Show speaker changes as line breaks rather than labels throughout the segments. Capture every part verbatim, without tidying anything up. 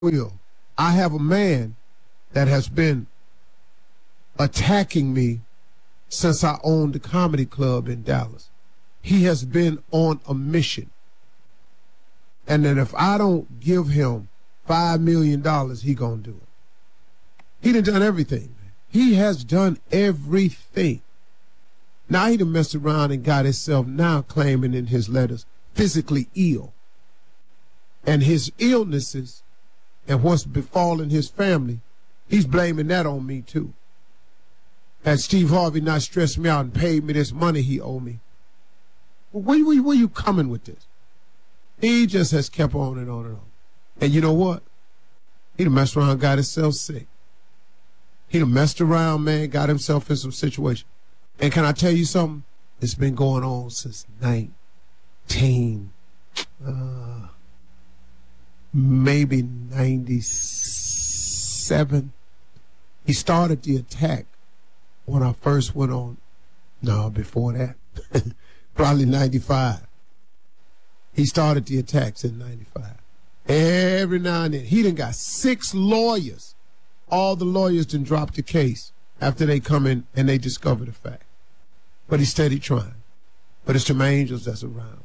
will. I have a man that has been attacking me since I owned the comedy club in Dallas. He has been on a mission. And that if I don't give him five million dollars, he gonna do it. He done done everything, man. He has done everything. Now he done messed around and got himself now claiming in his letters physically ill. And his illnesses and what's befallen his family, he's blaming that on me too. Had Steve Harvey not stressed me out and paid me this money he owed me. Well, where, where, where you coming with this? He just has kept on and on and on. And you know what? He done messed around and got himself sick. He done messed around, man, got himself in some situation. And can I tell you something? It's been going on since nineteen, uh, maybe ninety-seven. He started the attack when I first went on. No, before that. Probably ninety-five. He started the attacks in ninety-five. Every now and then. He done got six lawyers. All the lawyers done dropped the case after they come in and they discover the fact. But he's steady trying. But it's them angels that's around.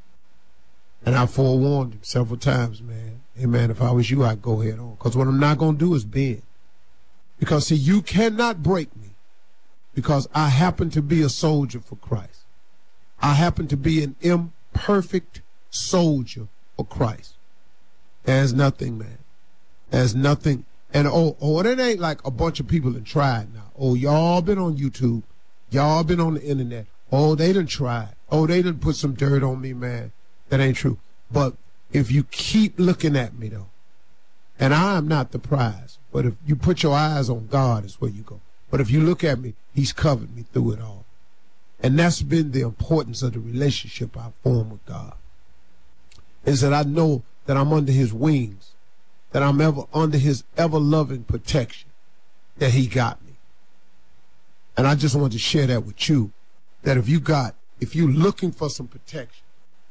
And I forewarned him several times, man. Hey, man, if I was you, I'd go head on. Because what I'm not going to do is bend. Because, see, you cannot break me. Because I happen to be a soldier for Christ. I happen to be an imperfect soldier for Christ. There's nothing, man. There's nothing. And, oh, oh, it ain't like a bunch of people that tried now. Oh, y'all been on YouTube. Y'all been on the internet. Oh, they done tried. Oh, they done put some dirt on me, man. That ain't true. But if you keep looking at me, though, and I am not the prize, but if you put your eyes on God, is where you go. But if you look at me, he's covered me through it all. And that's been the importance of the relationship I form with God. Is that I know that I'm under his wings, that I'm ever under his ever-loving protection, that he got me. And I just wanted to share that with you, that if you got, if you're looking for some protection,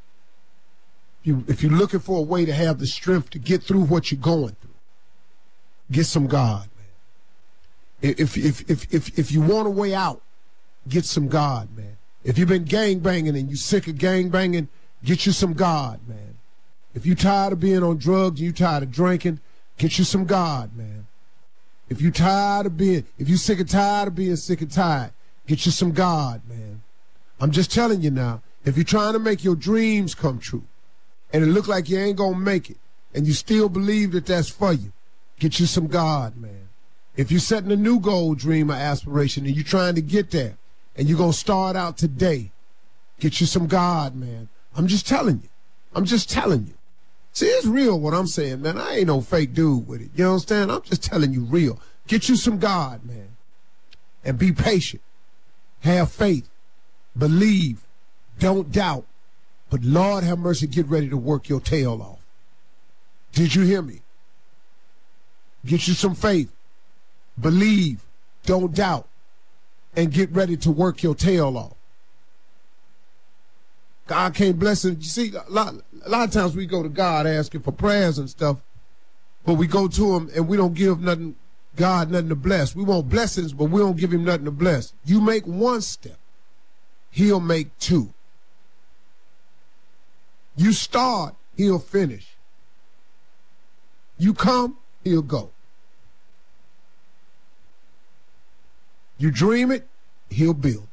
if, you, if you're looking for a way to have the strength to get through what you're going through, get some God, man. If, if, if, if, if you want a way out, get some God, man. If you've been gang banging and you sick of gang banging, get you some God, man. If you tired of being on drugs and you tired of drinking, get you some God, man. If you tired of being, if you sick and tired of being sick and tired, get you some God, man. I'm just telling you now, if you're trying to make your dreams come true and it look like you ain't gonna make it and you still believe that that's for you, get you some God, man. If you're setting a new goal, dream, or aspiration and you're trying to get there and you're gonna start out today, get you some God, man. I'm just telling you. I'm just telling you. See, it's real what I'm saying, man. I ain't no fake dude with it. You understand? I'm just telling you real. Get you some God, man. And be patient. Have faith. Believe. Don't doubt. But Lord have mercy, get ready to work your tail off. Did you hear me? Get you some faith. Believe. Don't doubt. And get ready to work your tail off. God can't bless it. You see, a lot, a lot of times we go to God asking for prayers and stuff, but we go to him and we don't give nothing, God nothing to bless. We want blessings, but we don't give him nothing to bless. You make one step, he'll make two. You start, he'll finish. You come, he'll go. You dream it, he'll build.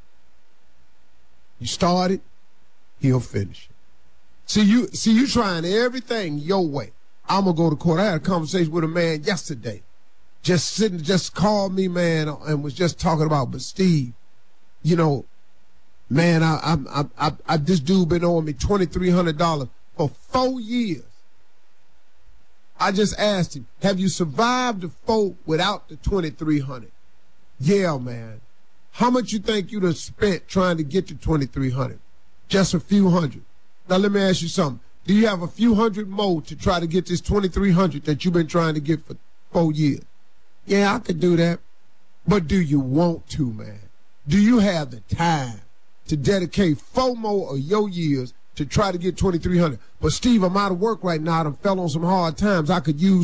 You start it, he'll finish it. See, you see you trying everything your way. I'm going to go to court. I had a conversation with a man yesterday. Just sitting, just called me, man, and was just talking about, but Steve, you know, man, I, I, I, I, I this dude been owing me twenty-three hundred dollars for four years. I just asked him, have you survived the four without the twenty-three hundred dollars? Yeah, man. How much you think you'd have spent trying to get to twenty-three hundred dollars? Just a few hundred. Now, let me ask you something. Do you have a few hundred more to try to get this twenty-three hundred dollars that you've been trying to get for four years? Yeah, I could do that. But do you want to, man? Do you have the time to dedicate four more of your years to try to get twenty-three hundred. But Steve, I'm out of work right now. I fell on some hard times. I could use